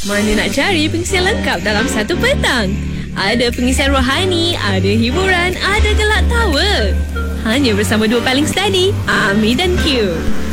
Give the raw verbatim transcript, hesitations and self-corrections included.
Mana nak cari pengisian lengkap dalam satu petang? Ada pengisian rohani, ada hiburan, ada gelak tawa. Hanya bersama dua paling steady, Ami dan Q.